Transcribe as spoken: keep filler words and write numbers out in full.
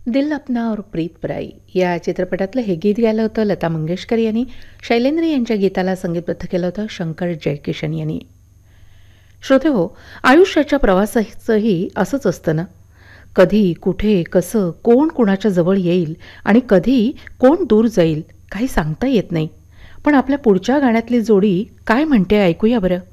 दिल अपना और प्रीत पराई या चित्रपटातलं हे गीत गायलं होतं लता मंगेशकर यांनी. शैलेंद्र यांच्या गीताला संगीतबद्ध केलं होतं शंकर जयकिशन यांनी. श्रोतेहो, आयुष्याच्या प्रवासाचंही असंच असतं ना. कधी, कुठे, कसं, कोण कुणाच्या जवळ येईल आणि कधी कोण दूर जाईल काही सांगता येत नाही. पण आपल्या पुढच्या गाण्यातली जोडी काय म्हणते ऐकूया बरं.